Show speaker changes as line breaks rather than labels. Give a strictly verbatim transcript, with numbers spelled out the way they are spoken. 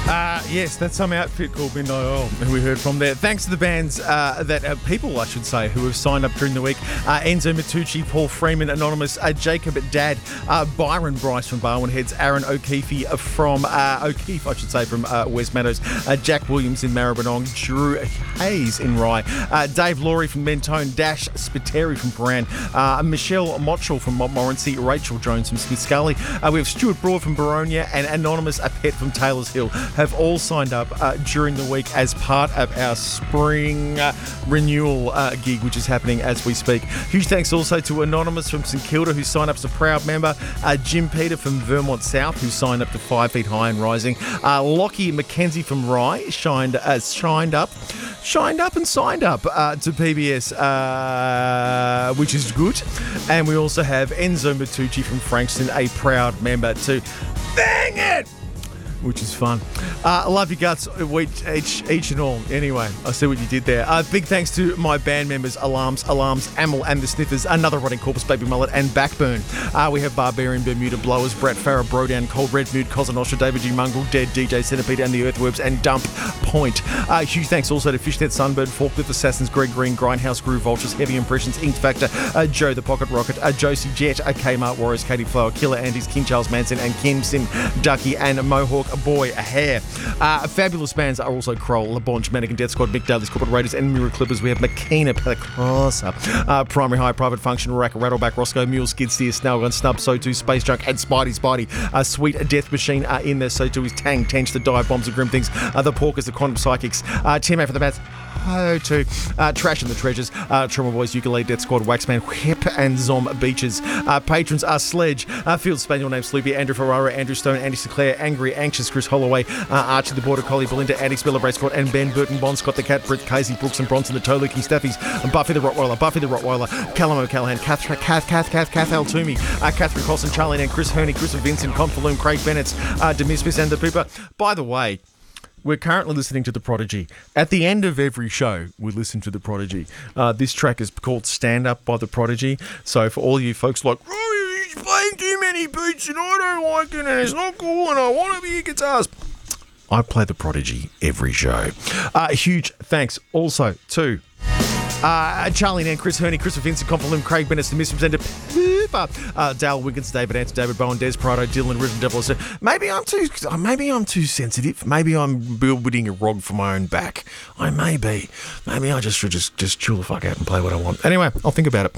Uh, yes, that's some outfit called Midnight Oil who we heard from there. Thanks to the bands uh, that uh, people, I should say, who have signed up during the week. Uh, Enzo Matucci, Paul Freeman, Anonymous, uh, Jacob Dad, uh, Byron Bryce from Barwon Heads, Aaron O'Keefe from uh, O'Keefe, I should say, from uh, West Meadows, uh, Jack Williams in Maribyrnong, Drew Hayes in Rye, uh, Dave Laurie from Mentone, Dash Spiteri from Paran, uh, Michelle Mottral from Montmorency, Rachel Jones from Smith Scully. Uh, we have Stuart Broad from Baronia and Anonymous, a pet from Taylor's Hill, have all signed up uh, during the week as part of our spring uh, renewal uh, gig, which is happening as we speak. Huge thanks also to Anonymous from St Kilda, who signed up as a proud member, uh, Jim Peter from Vermont South, who signed up to Five Feet High and Rising, uh, Lockie McKenzie from Rye shined, uh, shined up shined up and signed up uh, to P B S, uh, which is good. And we also have Enzo Matucci from Frankston, a proud member to Bang It! Which is fun. Uh, love your guts, each, each and all. Anyway, I see what you did there. Uh, big thanks to my band members, Alarms, Alarms, Amel and the Sniffers, Another Rotting Corpus, Baby Mullet and Backburn. Uh, we have Barbarian, Bermuda Blowers, Brett Farah, Brodown, Cold Red Mood, Cosa Nostra, David G. Mungle, Dead, D J Centipede and the Earthworms, and Dump Point. Uh, huge thanks also to Fishnet, Sunbird, Forklift Assassins, Greg Green, Grindhouse, Groove Vultures, Heavy Impressions, Ink Factor, uh, Joe the Pocket Rocket, uh, Josie Jet, uh, Kmart Warriors, Katie Flower, Killer Andes, King Charles Manson, and Kim Sim, Ducky, and Mohawk Boy a Hair. Uh, fabulous bands are also Kroll, La Bonch, Mannequin Death Squad, Mick Daly's Corporate Raiders, and Mirror Clippers. We have Makina, Pelacrosa, uh, Primary High, Private Function, Rack, Rattleback, Roscoe, Mule, Skid Steer, Snailgun, Snub, So Too, Space Junk, and Spidey Spidey. Uh, Sweet Death Machine are in there. So too is Tang, Tench, the Dive Bombs, the Grim Things, uh, the Porkers, the Quantum Psychics, uh, Tim A for the Bats. Ho to uh, Trash and the Treasures, uh, Trauma Boys, Ukulele, Death Squad, Waxman, Whip, and Zom Beaches. Uh, patrons are Sledge, uh, Field Spaniel named Sloopy, Andrew Ferrara, Andrew Stone, Andy Sinclair, Angry, Anxious, Chris Holloway, uh, Archie the Border Collie, Belinda, Andy Spiller, Brace Scott, and Ben Burton, Bond, Scott the Cat, Britt, Casey, Brooks, and Bronson, the Toe Licking Staffies, and Buffy the Rottweiler, Buffy the Rottweiler, Callum O'Callaghan, Kath, Kath, Kath, Kath, Kath Al Toomey, uh, Catherine Colson, Charlie and Chris Herney, Chris Vincent, Confaloon, Craig Bennett, uh, Demismis, and the Pooper. By the way, we're currently listening to The Prodigy. At the end of every show, we listen to The Prodigy. Uh, this track is called Stand Up by The Prodigy. So for all you folks like, oh, he's playing too many beats and I don't like it and it's not cool and I want to be a guitarist, I play The Prodigy every show. Uh, huge thanks also to Uh, Charlie Nan, Chris Herney, Christopher Vincent, Confaloon, Craig Bennett, the Misrepresented Pooper, uh, Dale Wiggins, David Ants, David Bowen, Des Prado, Dylan Rhythm Devil. So maybe I'm too, maybe I'm too sensitive. Maybe I'm building a rog for my own back. I may be. Maybe I just should just just chill the fuck out and play what I want. Anyway, I'll think about it.